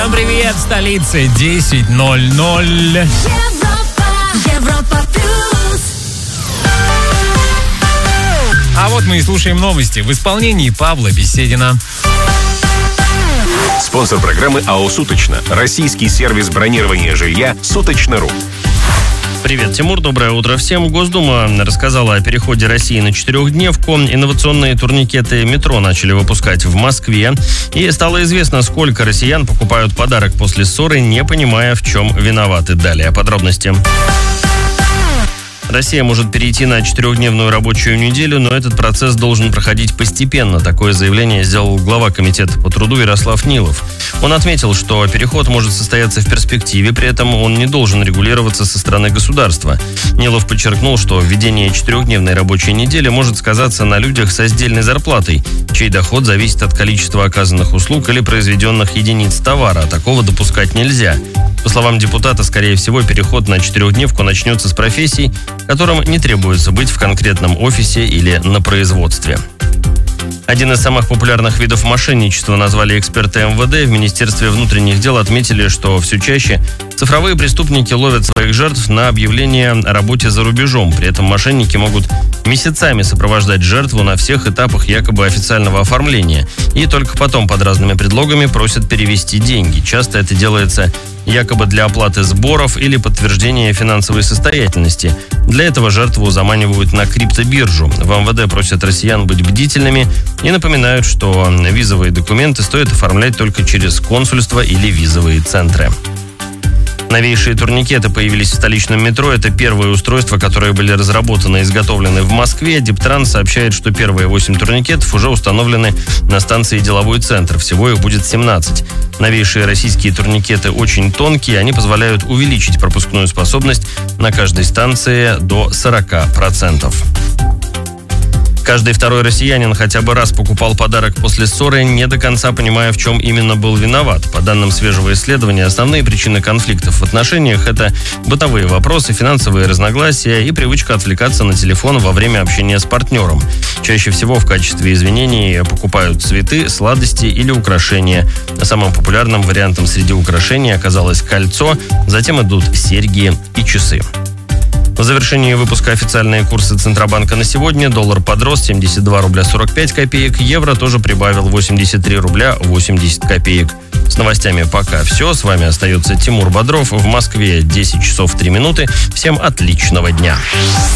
Всем привет, столица 10:00. Европа плюс. А вот мы и слушаем новости в исполнении Павла Беседина. Спонсор программы АО «Суточно». Российский сервис бронирования жилья «Суточно.ру». Привет, Тимур, доброе утро всем. Госдума рассказала о переходе России на 4-дневку. Инновационные турникеты метро начали выпускать в Москве. И стало известно, сколько россиян покупают подарок после ссоры, не понимая, в чем виноваты. Далее подробности. Россия может перейти на 4-дневную рабочую неделю, но этот процесс должен проходить постепенно. Такое заявление сделал глава комитета по труду Ярослав Нилов. Он отметил, что переход может состояться в перспективе, при этом он не должен регулироваться со стороны государства. Нилов подчеркнул, что введение 4-дневной рабочей недели может сказаться на людях со сдельной зарплатой, чей доход зависит от количества оказанных услуг или произведенных единиц товара, а такого допускать нельзя. По словам депутата, скорее всего, переход на 4-дневку начнется с профессий, которым не требуется быть в конкретном офисе или на производстве. Один из самых популярных видов мошенничества назвали эксперты МВД. В Министерстве внутренних дел отметили, что все чаще цифровые преступники ловят своих жертв на объявление о работе за рубежом. При этом мошенники могут месяцами сопровождать жертву на всех этапах якобы официального оформления. И только потом под разными предлогами просят перевести деньги. Часто это делается якобы для оплаты сборов или подтверждения финансовой состоятельности. Для этого жертву заманивают на криптобиржу. В МВД просят россиян быть бдительными и напоминают, что визовые документы стоит оформлять только через консульство или визовые центры. Новейшие турникеты появились в столичном метро. Это первые устройства, которые были разработаны и изготовлены в Москве. Диптранс сообщает, что первые 8 турникетов уже установлены на станции «Деловой центр». Всего их будет 17. Новейшие российские турникеты очень тонкие. Они позволяют увеличить пропускную способность на каждой станции до 40%. Каждый второй россиянин хотя бы раз покупал подарок после ссоры, не до конца понимая, в чем именно был виноват. По данным свежего исследования, основные причины конфликтов в отношениях – это бытовые вопросы, финансовые разногласия и привычка отвлекаться на телефон во время общения с партнером. Чаще всего в качестве извинений покупают цветы, сладости или украшения. Самым популярным вариантом среди украшений оказалось кольцо, затем идут серьги и часы. В завершении выпуска официальные курсы Центробанка на сегодня. Доллар подрос 72 рубля 45 копеек. Евро тоже прибавил 83 рубля 80 копеек. С новостями пока все. С вами остается Тимур Бодров. В Москве 10 часов 3 минуты. Всем отличного дня.